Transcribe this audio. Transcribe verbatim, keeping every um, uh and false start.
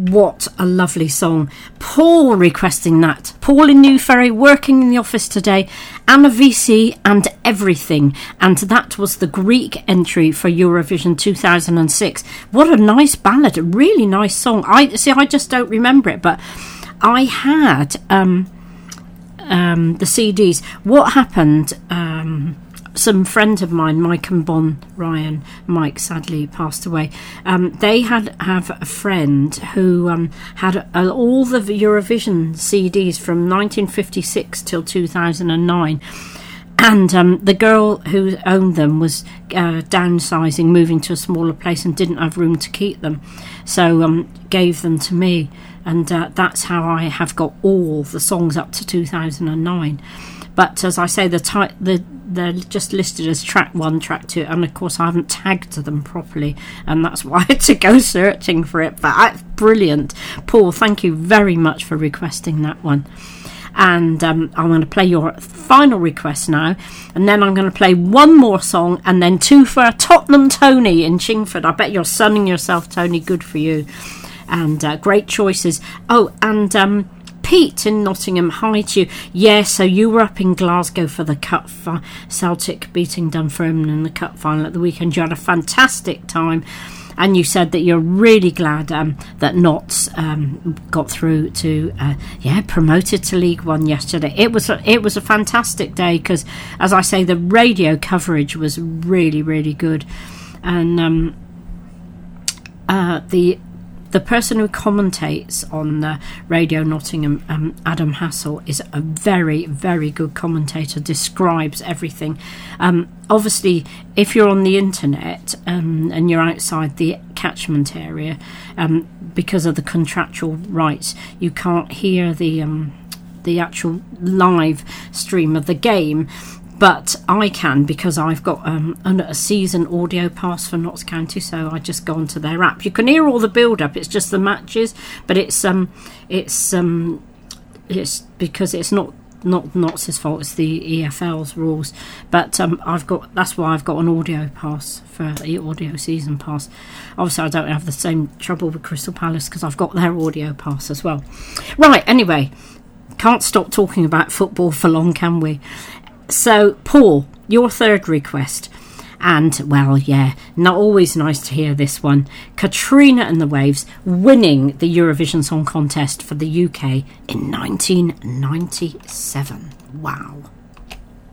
what a lovely song. Paul requesting that. Paul in New Ferry, working in the office today. Anna V C and Everything. And that was the Greek entry for Eurovision two thousand six. What a nice ballad. A really nice song. I see, I just don't remember it, but I had um, um, the C Ds. What happened... Um, some friend of mine, Mike and Bon Ryan, Mike sadly passed away, um, they had have a friend who um, had uh, all the Eurovision C Ds from nineteen fifty-six till two thousand nine, and um, the girl who owned them was uh, downsizing, moving to a smaller place and didn't have room to keep them, so um, gave them to me, and uh, that's how I have got all the songs up to two thousand nine. But as I say, the ty- the they're just listed as track one, track two, and of course I haven't tagged them properly, and that's why I had to go searching for it. But that's brilliant. Paul, thank you very much for requesting that one. And um, I'm going to play your final request now, and then I'm going to play one more song, and then two for Tottenham Tony in Chingford. I bet you're sunning yourself, Tony. Good for you. And uh, great choices. Oh, and... Um, Pete in Nottingham, hi to you. Yeah, so you were up in Glasgow for the cup, fi- Celtic beating Dunfermline in the cup final at the weekend. You had a fantastic time, and you said that you're really glad um, that Notts um, got through to, uh, yeah, promoted to League One yesterday. It was a, it was a fantastic day because, as I say, the radio coverage was really, really good, and um, uh, the. The person who commentates on uh, Radio Nottingham, um, Adam Hassel, is a very, very good commentator, describes everything. Um, obviously, if you're on the internet um, and you're outside the catchment area, um, because of the contractual rights, you can't hear the um, the actual live stream of the game. But I can, because I've got um, a season audio pass for Notts County, so I just go onto their app. You can hear all the build-up; it's just the matches, but it's um, it's um, it's because it's not not Notts' fault; it's the E F L's rules. But um, I've got that's why I've got an audio pass for the audio season pass. Obviously, I don't have the same trouble with Crystal Palace because I've got their audio pass as well. Right. Anyway, can't stop talking about football for long, can we? So, Paul, your third request, and, well, yeah, not always nice to hear this one. Katrina and the Waves winning the Eurovision Song Contest for the U K in nineteen ninety-seven. Wow.